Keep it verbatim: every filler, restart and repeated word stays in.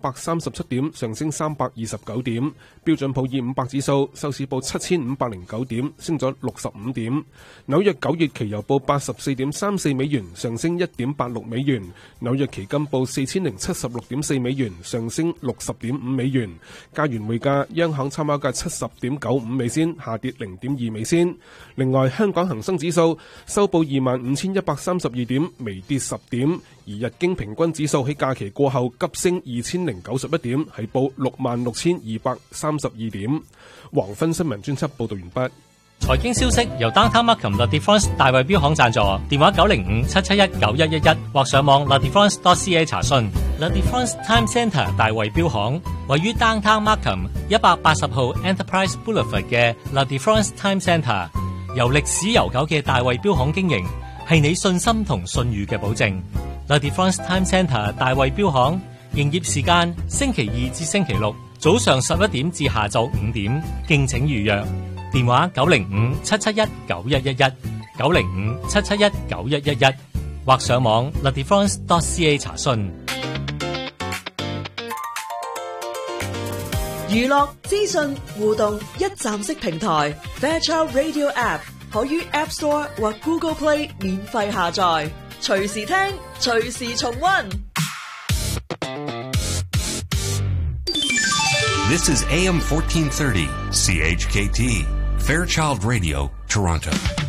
百三十七點，上升三百二十九點。標準普爾五百指數收市報七千五百零九點，升咗六十五點。紐約九月期油報八十四點三四美元，上升一點八六美元。紐約期金報四千零七十六點四美元，上升六十點五美元。加元匯價，央行參考價七十點九五美仙，下跌零點二美仙。另外，香港恒生指數收報二萬五千一百三十二點，微跌十點。而日經平均指數喺假期過後急升二千零九十一點，係報六萬六千二百三十二點。黃昏新聞專輯報道完畢。 財經消息由 Downtown Markham La Defense 大衛錶行贊助，電話九零五七七一九一一一或上網 La Defense dot C A 查詢。La Defense Time Centre 大衛錶行位於 Downtown Markham 一百八十號 Enterprise Boulevard 嘅 La Defense Time Centre， 由歷史悠久嘅大衛錶行經營，係你信心同信譽嘅保證。La Defense Time Centre 大衛錶行營業時間星期二至星期六早上十一點至下晝五點，敬請預約。電話九零五七七一九一一一，九零五七七一九一一一，或上網 La Defense dot C A 查詢。 娛樂資訊互動一站式平台 Fairchild Radio App 可於 App Store 或 Google Play 免費下載，隨時聽，隨時重溫。 This is A M fourteen thirty C H K T Fairchild Radio, Toronto.